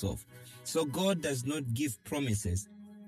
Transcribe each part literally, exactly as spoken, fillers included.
speaks of. So God does not give promises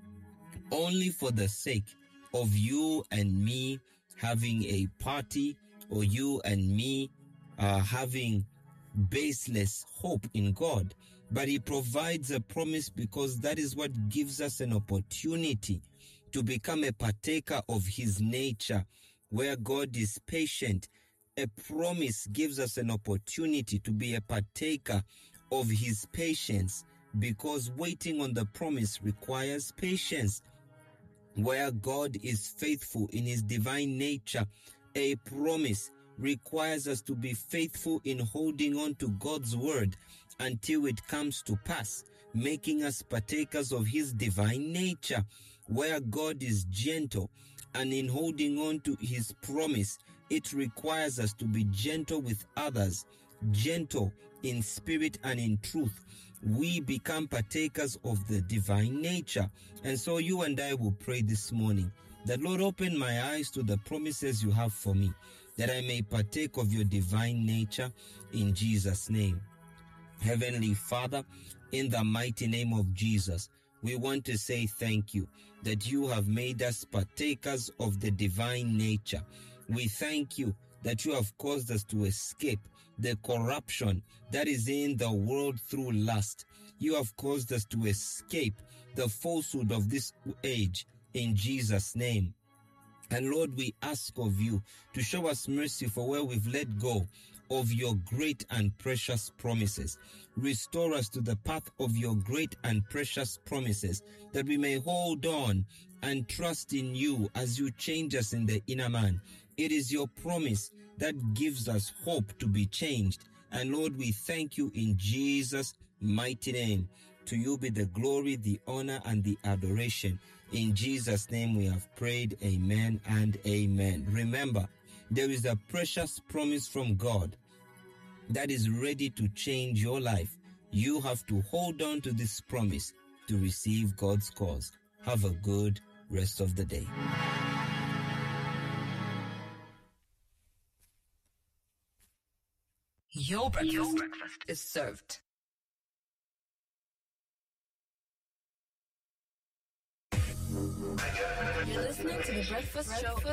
only for the sake of you and me having a party, or you and me uh, having baseless hope in God. But he provides a promise because that is what gives us an opportunity to become a partaker of his nature, where God is patient. A promise gives us an opportunity to be a partaker of his patience, because waiting on the promise requires patience. Where God is faithful in his divine nature, a promise requires us to be faithful in holding on to God's word until it comes to pass, making us partakers of his divine nature. Where God is gentle, and in holding on to his promise, it requires us to be gentle with others, gentle in spirit and in truth. We become partakers of the divine nature. And so you and I will pray this morning that, Lord, open my eyes to the promises you have for me, that I may partake of your divine nature in Jesus' name. Heavenly Father, in the mighty name of Jesus, we want to say thank you that you have made us partakers of the divine nature. We thank you that you have caused us to escape the corruption that is in the world through lust. You have caused us to escape the falsehood of this age in Jesus' name. And Lord, we ask of you to show us mercy for where we've let go of your great and precious promises. Restore us to the path of your great and precious promises, that we may hold on and trust in you as you change us in the inner man. It is your promise that gives us hope to be changed. And Lord, we thank you in Jesus' mighty name. To you be the glory, the honor, and the adoration. In Jesus' name we have prayed. Amen and amen. Remember, there is a precious promise from God that is ready to change your life. You have to hold on to this promise to receive God's cause. Have a good rest of the day. Your breakfast, Your breakfast is served. You're listening to The Breakfast Show